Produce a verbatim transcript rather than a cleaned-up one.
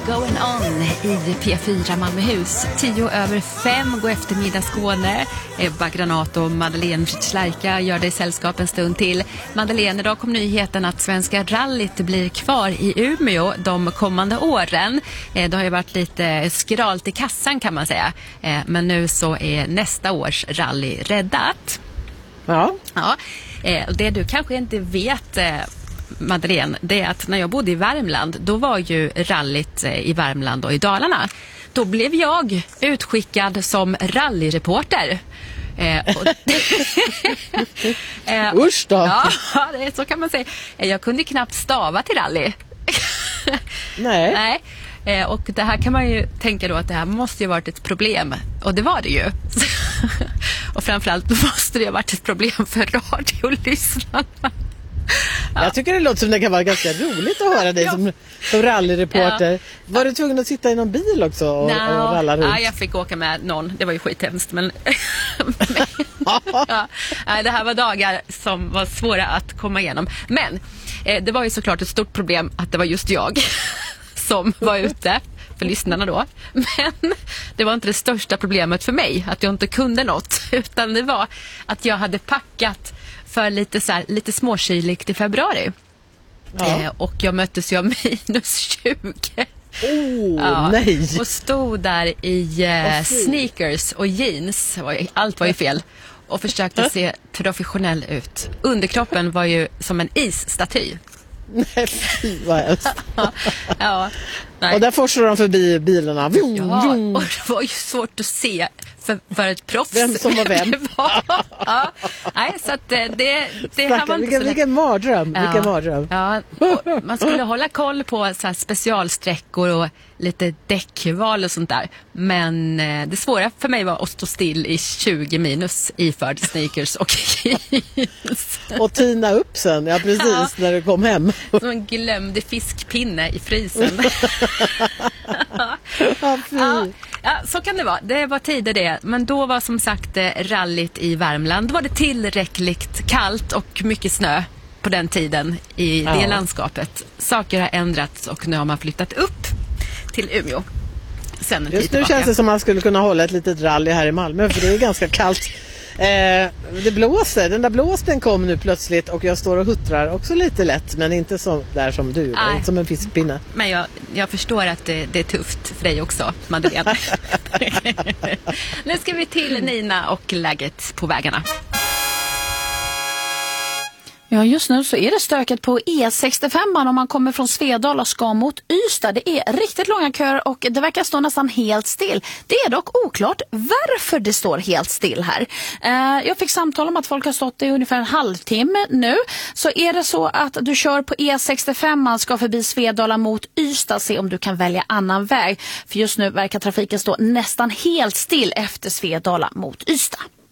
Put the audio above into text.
going on i P fyra Malmöhus. Tio över fem går eftermiddag Skåne. Ebba Granat och Madeleine Schleika gör det i sällskap en stund till. Madeleine, idag kom nyheten att Svenska rallyt blir kvar i Umeå de kommande åren. Det har ju varit lite skralt i kassan kan man säga. Men nu så är nästa års rally räddat. Ja. Ja. Och det du kanske inte vet, Madeleine, det är att när jag bodde i Värmland, då var ju rallyt i Värmland och i Dalarna. Då blev jag utskickad som rallyreporter. Eh, och, eh, Usch då! Ja, det är, så kan man säga. Jag kunde knappt stava till rally. Nej. Nej. Eh, och det här kan man ju tänka då att det här måste ju varit ett problem. Och det var det ju. Och framförallt måste det ha varit ett problem för radiolyssnarna. Ja. Jag tycker det låter som det kan vara ganska roligt att höra dig ja. som, som rallyreporter. Ja. Var du tvungen att sitta i någon bil också och, no. och ralla runt? Ja, jag fick åka med någon. Det var ju skithemskt. Men, men ja. Det här var dagar som var svåra att komma igenom. Men eh, det var ju såklart ett stort problem att det var just jag som var ute för lyssnarna då. Men det var inte det största problemet för mig att jag inte kunde något. Utan det var att jag hade packat för lite, så här, lite småkyligt i februari. Ja. Eh, och jag möttes ju av minus tjugo. Oh, ja, nej. Och stod där i eh, sneakers och jeans. Allt var ju fel. Och försökte se professionell ut. Underkroppen var ju som en isstaty. Nej, fy vad hemskt. Ja, nej. Och där forsade de förbi bilarna. Vroom, ja, vroom. och det var ju svårt att se för, för ett proffs. Vem som var vem. var, ja. Nej, så att det, det, det här var inte vilken, så vilken mardröm. Ja. Vilken mardröm. Ja, man skulle hålla koll på så här specialsträckor och lite däckval och sånt där. Men eh, det svåra för mig var att stå still i tjugo minus iförd sneakers och jeans. Och tina upp sen, ja precis, ja. När du kom hem. Som en glömde fiskpinne i frysen. Ja, ja, ja, så kan det vara. Det var tider det. Men då var som sagt rallyt i Värmland. Då var det tillräckligt kallt och mycket snö på den tiden i ja. det landskapet. Saker har ändrats och nu har man flyttat upp till Umeå. Sen Just nu känns det som man skulle kunna hålla ett litet rally här i Malmö, för det är ganska kallt. Eh, det blåser, den där blåsten kom nu plötsligt och jag står och huttrar också lite lätt, men inte så där som du, inte som en fiskpinne. Men jag, jag förstår att det, det är tufft för dig också, Madeleine. Nu ska vi till Nina och läget på vägarna. Ja, just nu så är det stöket på E sextiofem om man kommer från Svedala och ska mot Ystad. Det är riktigt långa köer och det verkar stå nästan helt still. Det är dock oklart varför det står helt still här. Eh, jag fick samtal om att folk har stått i ungefär en halvtimme nu. Så är det så att du kör på E sextiofem, man ska förbi Svedala mot Ystad, se om du kan välja annan väg. För just nu verkar trafiken stå nästan helt still efter Svedala mot Ystad.